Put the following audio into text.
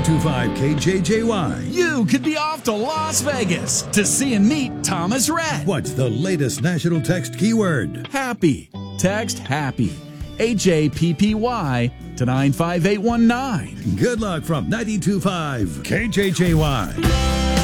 92.5 KJJY. You could be off to Las Vegas to see and meet Thomas Rhett. What's the latest national text keyword? Happy. Text HAPPY. HAPPY to 95819. Good luck from 92.5 KJJY.